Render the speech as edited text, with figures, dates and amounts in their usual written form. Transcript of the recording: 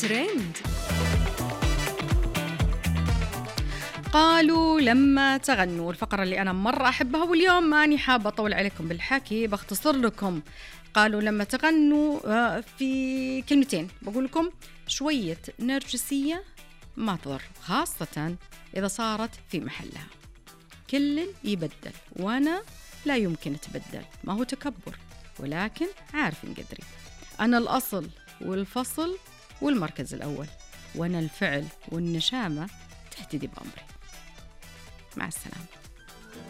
ترند. قالوا لما تغنوا، الفقرة اللي أنا مرة أحبها، واليوم ماني حابة أطول عليكم بالحكي، بختصر لكم. قالوا لما تغنوا في كلمتين، بقول لكم شوية نرجسية ما تضر، خاصة إذا صارت في محلها. كل يبدل وأنا لا يمكن أتبدل، ما هو تكبر ولكن عارفين قدري. أنا الأصل والفصل والمركز الأول، وأنا الفعل والنشامة تهتدي بأمري. مع السلامة.